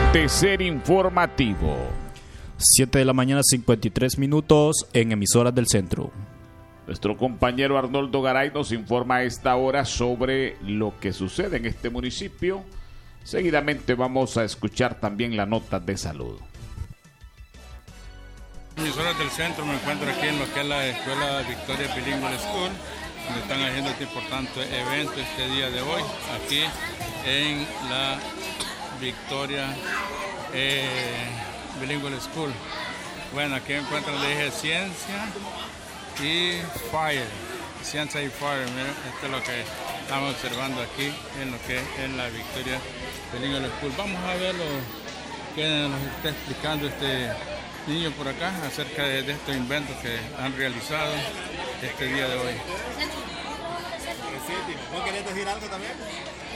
Acontecer informativo. 7 de la mañana, 53 minutos en emisoras del centro. Nuestro compañero Arnoldo Garay nos informa a esta hora sobre lo que sucede en este municipio. Seguidamente vamos a escuchar también la nota de salud. Emisoras del centro, me encuentro aquí en lo que es la Escuela Victoria Bilingual School, donde están haciendo este importante evento este día de hoy, aquí en la Victoria Bilingual School. Bueno, aquí encuentran el eje ciencia y fire. Ciencia y fire, miren, esto es lo que estamos observando aquí en lo que es la Victoria Bilingual School. Vamos a ver lo que nos está explicando este niño por acá acerca de estos inventos que han realizado este día de hoy. ¿No querés decir algo también?